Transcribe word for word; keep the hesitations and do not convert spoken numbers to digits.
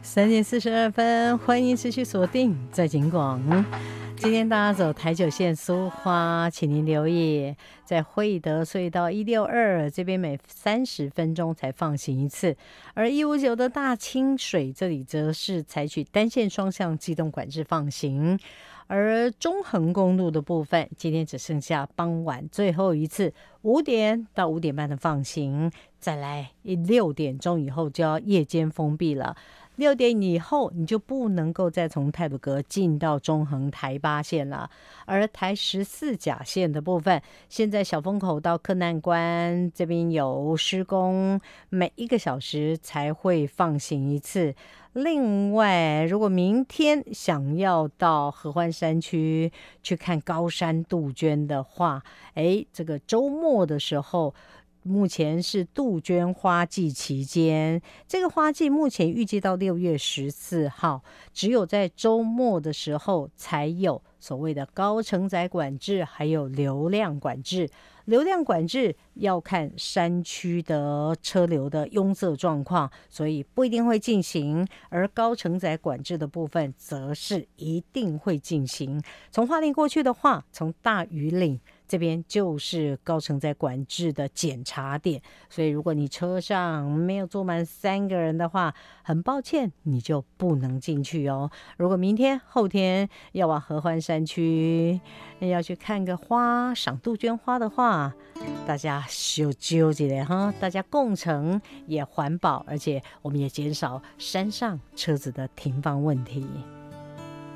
三点四十二分，欢迎持续锁定在景广。今天大家走台九线苏花，请您留意，在惠德隧道一六二这边每三十分钟才放行一次，而一五九的大清水这里则是采取单线双向机动管制放行。而中横公路的部分，今天只剩下傍晚最后一次五点到五点半的放行，再来六点钟以后就要夜间封闭了。六点以后你就不能够再从太鲁阁进到中横台八线了。而台十四甲线的部分，现在小丰口到柯南关这边有施工，每一个小时才会放行一次。另外，如果明天想要到合欢山区去看高山杜鹃的话，诶，这个周末的时候，目前是杜鹃花季期间，这个花季目前预计到六月十四号，只有在周末的时候才有所谓的高承载管制，还有流量管制。流量管制要看山区的车流的拥塞状况，所以不一定会进行，而高承载管制的部分则是一定会进行。从花莲过去的话，从大屿岭这边就是高承载管制的检查点，所以如果你车上没有坐满三个人的话，很抱歉，你就不能进去哦。如果明天后天要往合欢山区要去看个花，赏杜鹃花的话，大家就纠结了哈，大家共乘也环保，而且我们也减少山上车子的停放问题。